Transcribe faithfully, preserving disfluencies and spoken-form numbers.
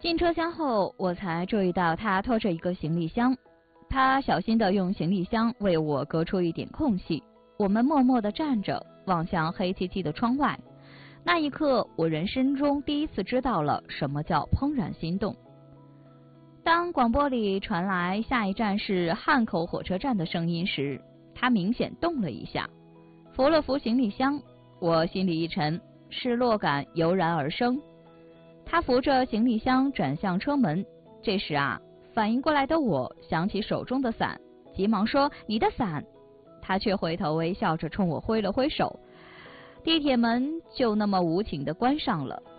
进车厢后，我才注意到他拖着一个行李箱。他小心地用行李箱为我隔出一点空隙。我们默默地站着，望向黑漆漆的窗外。那一刻，我人生中第一次知道了什么叫怦然心动。当广播里传来下一站是汉口火车站的声音时，他明显动了一下，扶了扶行李箱。我心里一沉，失落感油然而生。他扶着行李箱转向车门，这时啊，反应过来的我想起手中的伞，急忙说：“你的伞！”他却回头微笑着冲我挥了挥手，地铁门就那么无情地关上了。